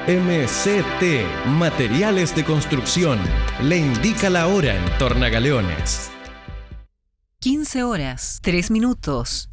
MCT Materiales de Construcción le indica la hora en Tornagaleones. 15 horas, 3 minutos.